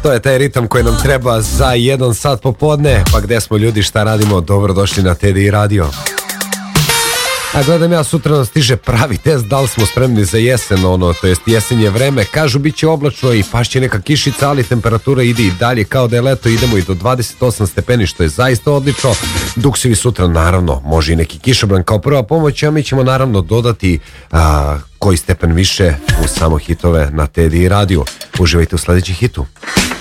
To je taj ritam koji nam treba za 1 sat popodne. Pa gde smo ljudi, šta radimo? Dobrodošli na TDI Radio. A gledam ja, sutra nam stiže pravi test da li smo spremni za jesen, to jest jesenje vreme. Kažu bit će oblačno i pašće neka kišica, ali temperatura ide i dalje kao da je leto, idemo i do 28 stepeni, što je zaista odlično. Duksevi sutra, naravno, može i neki kišobran kao prva pomoć, a mi ćemo naravno dodati koji stepen više u samo hitove na TDI Radio. Uživajte u sledećem hitu.